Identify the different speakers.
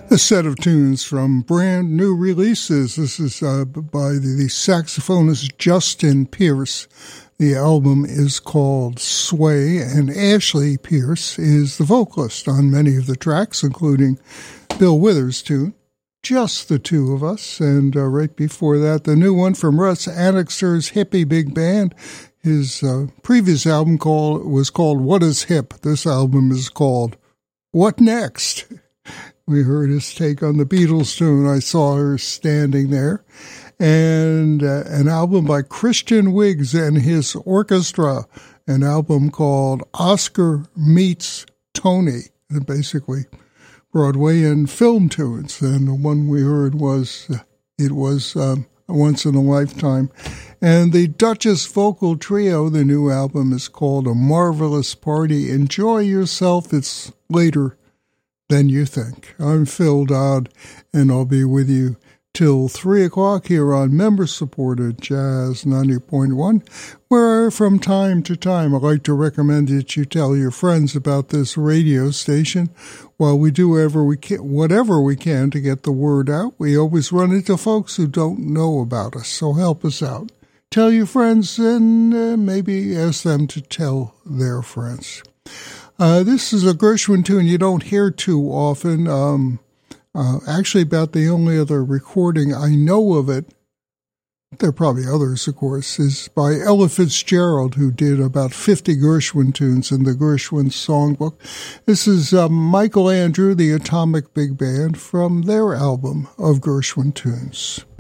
Speaker 1: A set of tunes from brand new releases. This is by the saxophonist Justin Pierce. The album is called Sway, and Ashley Pierce is the vocalist on many of the tracks, including Bill Withers' tune, Just the Two of Us. And right before that, the new one from Russ Annixter's Hippie Big Band. His previous album was called What Is Hip? This album is called What Next? We heard his take on the Beatles tune, I Saw Her Standing There, and an album by Christian Wiggs and his orchestra, an album called Oscar Meets Tony, and basically Broadway and film tunes. And the one we heard was Once in a Lifetime. And the Duchess Vocal Trio, the new album is called A Marvelous Party. Enjoy yourself, it's later than you think. I'm Phil Dodd, and I'll be with you till 3 o'clock here on member-supported Jazz 90.1, where from time to time I like to recommend that you tell your friends about this radio station. While we do whatever we can to get the word out, we always run into folks who don't know about us, so help us out. Tell your friends and maybe ask them to tell their friends. This is a Gershwin tune you don't hear too often. Actually, about the only other recording I know of it, there are probably others, of course, is by Ella Fitzgerald, who did about 50 Gershwin tunes in the Gershwin Songbook. This is Michael Andrew, the Atomic Big Band, from their album of Gershwin tunes.